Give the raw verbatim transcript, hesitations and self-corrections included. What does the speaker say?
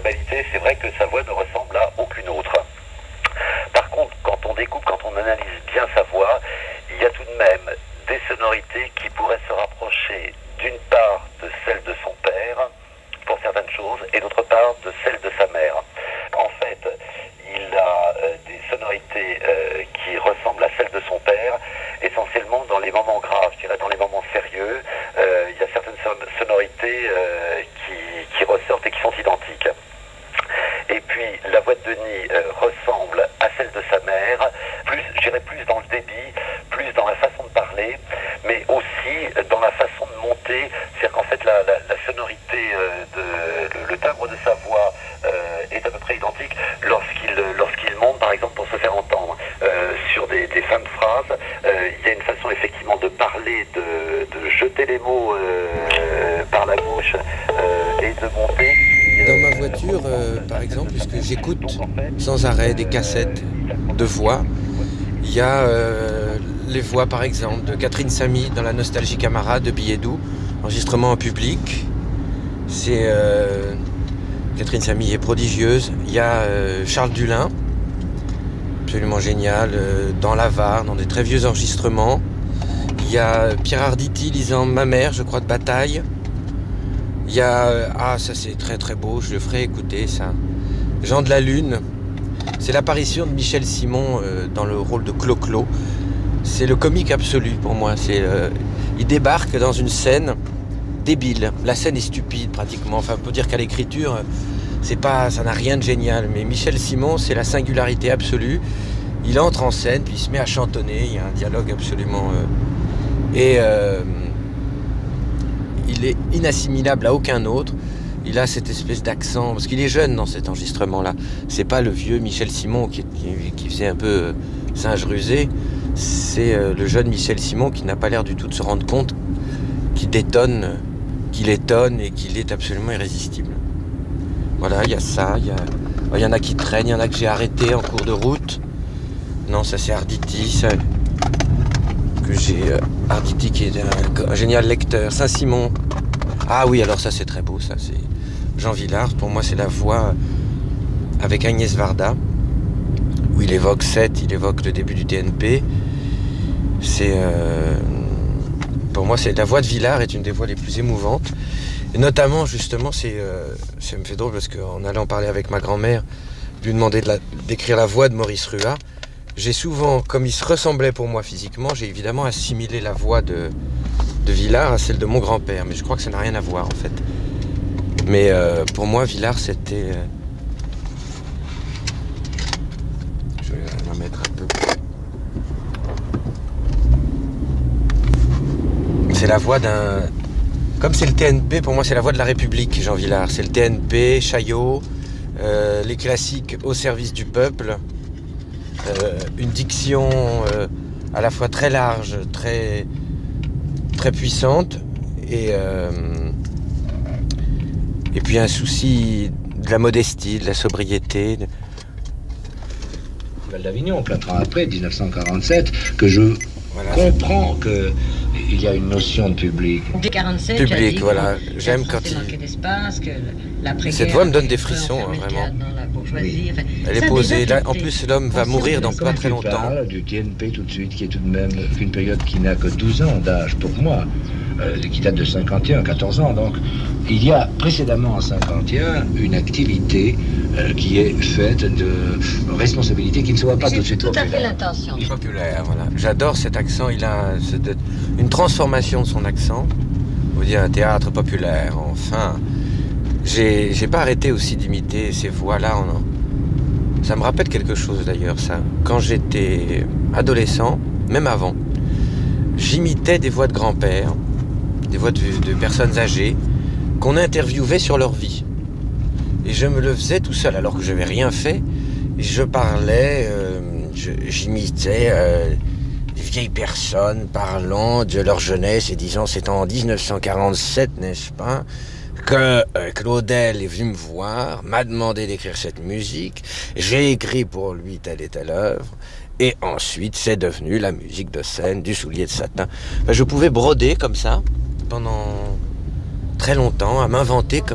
globalité, c'est vrai que sa voix ne ressemble à aucune autre. Par contre, quand on découpe, quand on analyse bien sa voix, il y a tout de même des sonorités qui pourraient se rapprocher d'une part de celle de son père, pour certaines choses, et d'autre part de celle de sa mère. En fait, il a euh, des sonorités euh, qui ressemblent à celles de son père, essentiellement dans les moments graves, je dirais dans les moments sérieux. Euh, il y a certaines son- sonorités euh, qui, qui ressortent et qui sont identiques. Et puis la voix de Denis euh, ressemble à celle de sa mère, plus, je dirais plus dans le débit, plus dans la façon de parler, mais aussi dans la façon de monter. C'est-à-dire qu'en fait la, la, la sonorité, euh, de, le, le timbre de sa voix euh, est à peu près identique lorsqu'il lorsqu'il monte, par exemple, pour se faire entendre euh, sur des, des fins de phrases. Euh, il y a une façon effectivement de parler, de, de jeter les mots euh, par la bouche euh, et de monter. Dans ma voiture, euh, par exemple, puisque j'écoute sans arrêt des cassettes de voix, il y a euh, les voix, par exemple, de Catherine Samy dans La Nostalgie Camarade de Billets Doux, enregistrement en public. C'est euh, Catherine Samy est prodigieuse. Il y a euh, Charles Dulin, absolument génial, euh, dans la Var, dans des très vieux enregistrements. Il y a Pierre Arditi lisant Ma mère, je crois, de Bataille. Il y a... Ah, ça c'est très très beau, je le ferai écouter ça. Jean de la Lune. C'est l'apparition de Michel Simon euh, dans le rôle de Clo-Clo. C'est le comique absolu pour moi. C'est, euh, il débarque dans une scène débile. La scène est stupide pratiquement. Enfin, pour dire qu'à l'écriture, c'est pas, ça n'a rien de génial. Mais Michel Simon, c'est la singularité absolue. Il entre en scène, puis il se met à chantonner. Il y a un dialogue absolument... Euh, et... Euh, il est inassimilable à aucun autre. Il a cette espèce d'accent, parce qu'il est jeune dans cet enregistrement-là. C'est pas le vieux Michel Simon qui, qui, qui faisait un peu euh, singe rusé. C'est euh, le jeune Michel Simon qui n'a pas l'air du tout de se rendre compte qu'il détonne, qu'il étonne et qu'il est absolument irrésistible. Voilà, il y a ça. Il y, a... il y en a qui traînent, il y en a que j'ai arrêté en cours de route. Non, ça c'est Arditi, ça... que j'ai euh, Arditi qui est un, un génial lecteur. Saint-Simon. Ah oui, alors ça c'est très beau, ça c'est Jean Vilar. Pour moi c'est la voix avec Agnès Varda, où il évoque Sète, il évoque le début du T N P. C'est euh, pour moi c'est la voix de Vilar est une des voix les plus émouvantes. Et notamment justement c'est euh, ça me fait drôle parce qu'en allant parler avec ma grand-mère, lui demander de la, d'écrire la voix de Maurice Rua. J'ai souvent, comme il se ressemblait pour moi physiquement, j'ai évidemment assimilé la voix de, de Vilar à celle de mon grand-père. Mais je crois que ça n'a rien à voir, en fait. Mais euh, pour moi, Vilar, c'était... Euh... Je vais la mettre un peu. C'est la voix d'un... Comme c'est le T N P, pour moi, c'est la voix de la République, Jean Vilar. C'est le T N P, Chaillot, euh, les classiques au service du peuple. Euh, une diction euh, à la fois très large, très, très puissante, et, euh, et puis un souci de la modestie, de la sobriété. Val d'Avignon, plein de temps après, dix-neuf cent quarante-sept, que je voilà, comprends que il y a une notion de public. Dès quarante-sept, public, voilà. J'aime quand il... Que la Cette voix me donne des frissons, hein, vraiment. Oui. Enfin, elle est posée. Là, en plus, l'homme va mourir dans pas très longtemps. Parle du T N P tout de suite, qui est tout de même une période qui n'a que douze ans d'âge pour moi, euh, qui date de cinquante et un, quatorze ans. Donc, il y a précédemment en cinquante et un une activité euh, qui est faite de responsabilité qui ne soit pas tout de suite tout populaire. à fait l'intention. Populaire, voilà. J'adore cet accent. Il a une transformation de son accent. On veut dire un théâtre populaire. Enfin, j'ai, j'ai pas arrêté aussi d'imiter ces voix-là. Ça me rappelle quelque chose d'ailleurs, ça. Quand j'étais adolescent, même avant, j'imitais des voix de grand-père, des voix de, de personnes âgées, qu'on interviewait sur leur vie. Et je me le faisais tout seul, alors que je n'avais rien fait. Et je parlais, euh, je, j'imitais euh, des vieilles personnes parlant de leur jeunesse et disant c'est en dix-neuf cent quarante-sept, n'est-ce pas, que euh, Claudel est venu me voir, m'a demandé d'écrire cette musique, j'ai écrit pour lui telle et telle œuvre, et ensuite c'est devenu la musique de scène du Soulier de Satin. Enfin, je pouvais broder comme ça pendant très longtemps, à m'inventer comme